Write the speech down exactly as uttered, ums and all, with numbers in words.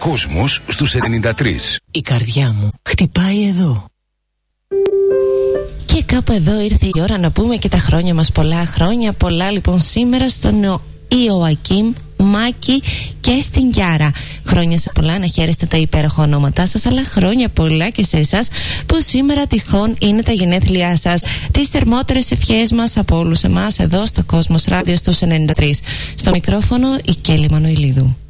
Κόσμος στους ενενήντα τρία. Η καρδιά μου χτυπάει εδώ. Και κάπου εδώ ήρθε η ώρα να πούμε και τα χρόνια μας. Πολλά χρόνια, πολλά λοιπόν σήμερα στον Ιωακίμ, Μάκη και στην Γιάρα. Χρόνια σε πολλά, να χαίρεστε τα υπέροχα ονόματά σας, αλλά χρόνια πολλά και σε εσάς που σήμερα τυχόν είναι τα γενέθλιά σας. Τις θερμότερες ευχές μας από όλους εμάς εδώ στο Κόσμος Ράδιο στους ενενήντα τρία. Στο μικρόφωνο η Κέλλη Μανουηλίδου.